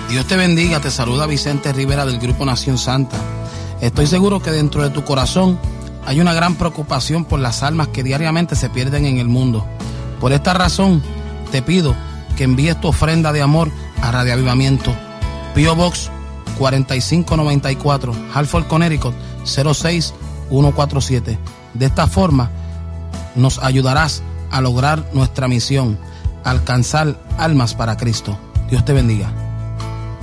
Dios te bendiga, te saluda Vicente Rivera del Grupo Nación Santa. Estoy seguro que dentro de tu corazón hay una gran preocupación por las almas que diariamente se pierden en el mundo. Por esta razón, te pido que envíes tu ofrenda de amor a Radio Avivamiento. P.O. Box 4594, Hartford, Connecticut 06147. De esta forma, nos ayudarás a lograr nuestra misión, alcanzar almas para Cristo. Dios te bendiga.